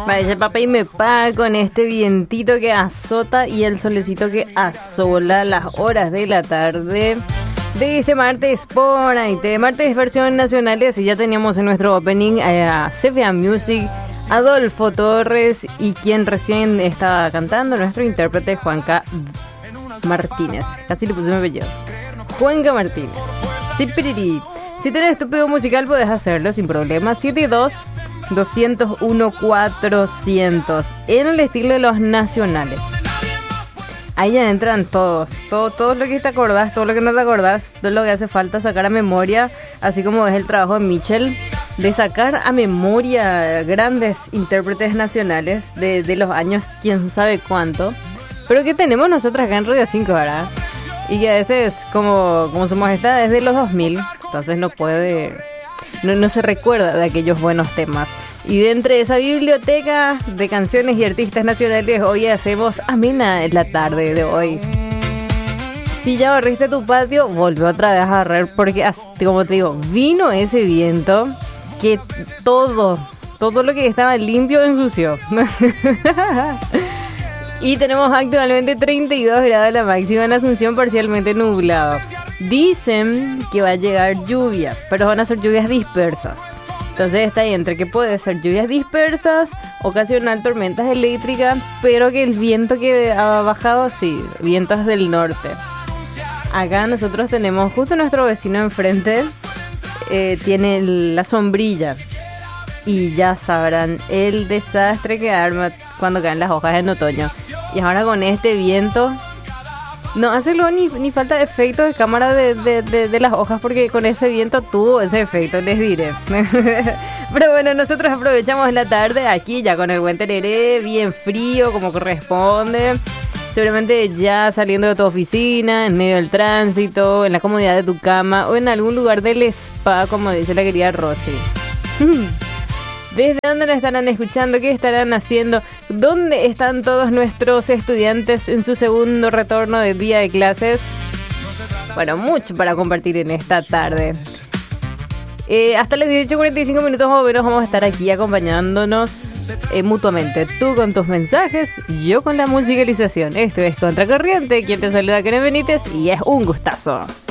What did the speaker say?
Parece papá y me paga con este vientito que azota y el solecito que asola las horas de la tarde de este martes por ahí. De martes versión nacionales, y ya teníamos en nuestro opening a CFA Music, Adolfo Torres y quien recién estaba cantando, nuestro intérprete Juanca Martínez. Casi le puse mi apellido. Juanca Martínez. Tipiriri. Si tenés estúpido musical podés hacerlo sin problema. 72-201-400 en el estilo de los nacionales. Ahí ya entran todo lo que te acordás, todo lo que no te acordás, todo lo que hace falta sacar a memoria, así como es el trabajo de Mitchell, de sacar a memoria grandes intérpretes nacionales de los años quién sabe cuánto, pero que tenemos nosotros acá en Radio 5, ¿verdad? Y que a veces, como su majestad es de los 2000, entonces no se recuerda de aquellos buenos temas. Y de entre esa biblioteca de canciones y artistas nacionales, hoy hacemos amena en la tarde de hoy. Si ya barriste tu patio, volvió otra vez a barrer, porque como te digo, vino ese viento que todo lo que estaba limpio ensució. Y tenemos actualmente 32 grados la máxima en Asunción, parcialmente nublado. Dicen que va a llegar lluvia, pero van a ser lluvias dispersas. Entonces está ahí entre que puede ser lluvias dispersas, ocasional tormentas eléctricas, pero que el viento que ha bajado, sí, vientos del norte. Acá nosotros tenemos justo nuestro vecino enfrente, tiene la sombrilla. Y ya sabrán el desastre que arma cuando caen las hojas en otoño. Y ahora con este viento, no hace ni falta de efecto de cámara de las hojas, porque con ese viento tuvo ese efecto, les diré. Pero bueno, nosotros aprovechamos la tarde aquí ya con el buen tereré, bien frío como corresponde. Seguramente ya saliendo de tu oficina, en medio del tránsito, en la comodidad de tu cama o en algún lugar del spa, como dice la querida Rosy. ¿Desde dónde nos estarán escuchando? ¿Qué estarán haciendo? ¿Dónde están todos nuestros estudiantes en su segundo retorno de día de clases? Bueno, mucho para compartir en esta tarde. Hasta las 18:45 minutos más o menos vamos a estar aquí acompañándonos mutuamente. Tú con tus mensajes, yo con la musicalización. Esto es Contracorriente. Quien te saluda, Karen Benítez, y es un gustazo.